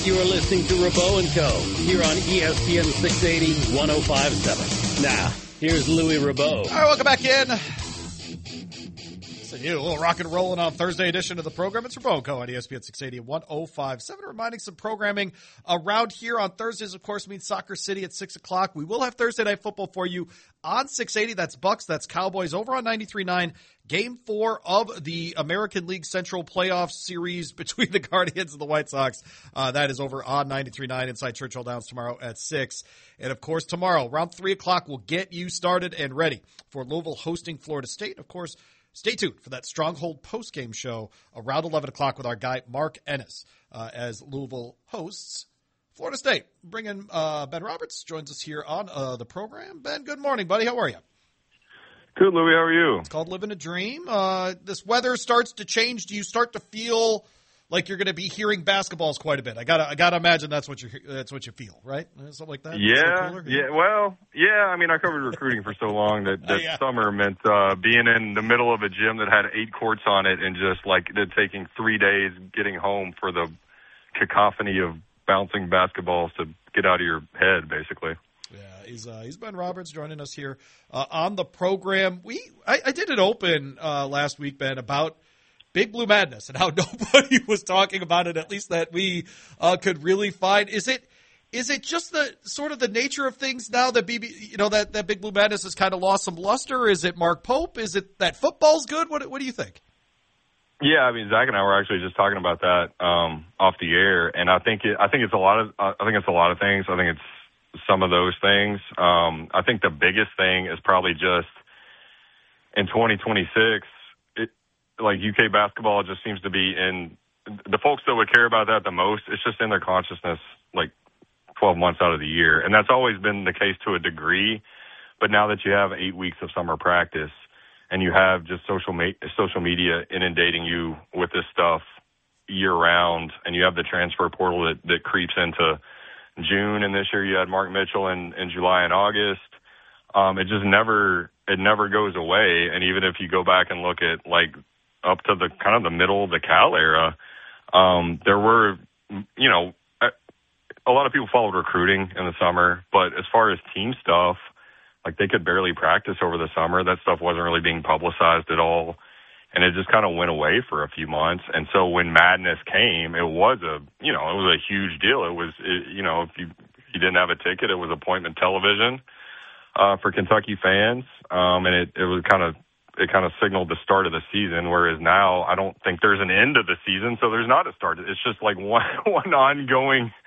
You are listening to Rabeau and Co. here on ESPN 680 105.7. Now, here's Louis Rabeau. All right, welcome back in. A little rock and rolling on Thursday edition of the program. It's Rabeau and Co. on ESPN 680 105.7. Reminding some programming around here on Thursdays, of course, means Soccer City at 6 o'clock. We will have Thursday Night Football for you on 680. That's Bucks, that's Cowboys over on 93.9. Game 4 of the American League Central Playoff Series between the Guardians and the White Sox. That is over on 93.9 inside Churchill Downs tomorrow at 6. And, of course, tomorrow, around 3 o'clock, we'll get you started and ready for Louisville hosting Florida State. Of course, stay tuned for that Stronghold postgame show around 11 o'clock with our guy Mark Ennis as Louisville hosts Florida State. Bring in Ben Roberts, joins us here on the program. Ben, good morning, buddy. How are you? Good, Louie. How are you? It's called Living a Dream. This weather starts to change. Do you start to feel like you're going to be hearing basketballs quite a bit? I gotta imagine that's what you feel, right? Something like that. Yeah. Well, yeah. I mean, I covered recruiting for so long that summer meant being in the middle of a gym that had 8 courts on it, and just like it taking 3 days getting home for the cacophony of bouncing basketballs to get out of your head, basically. Yeah, he's Ben Roberts joining us here on the program. I did an open last week, Ben, about Big Blue Madness and how nobody was talking about it, at least that we could really find. Is it just the sort of the nature of things now that that Big Blue Madness has kind of lost some luster? Is it Mark Pope? Is it that football's good? What do you think? Yeah, I mean, Zach and I were actually just talking about that off the air, and I think it's a lot of things. I think it's some of those things. I think the biggest thing is probably just in 2026. Like UK basketball just seems to be in the folks that would care about that the most. It's just in their consciousness, like 12 months out of the year. And that's always been the case to a degree. But now that you have 8 weeks of summer practice and you have just social media inundating you with this stuff year round, and you have the transfer portal that creeps into June, and this year you had Mark Mitchell in July and August. It never goes away. And even if you go back and look at like up to the kind of the middle of the Cal era, there were, a lot of people followed recruiting in the summer, but as far as team stuff, like they could barely practice over the summer. That stuff wasn't really being publicized at all, and it just kind of went away for a few months. And so when Madness came, it was a huge deal. If you didn't have a ticket, it was appointment television for Kentucky fans, and it was kind of signaled the start of the season, whereas now I don't think there's an end of the season, so there's not a start. It's just like one ongoing